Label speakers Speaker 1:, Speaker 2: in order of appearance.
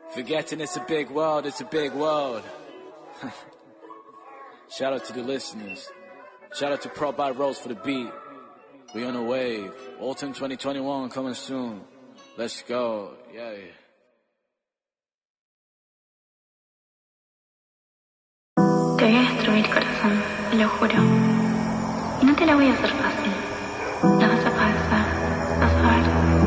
Speaker 1: Forgetting it's a big world, it's a big world. Shout out to the listeners. Shout out to Prop by Rose for the beat. We on a wave. Autumn 2021 coming soon. Let's go. Yeah.
Speaker 2: Te voy a destruir, corazón, te lo juro. Y no te la voy a hacer fácil.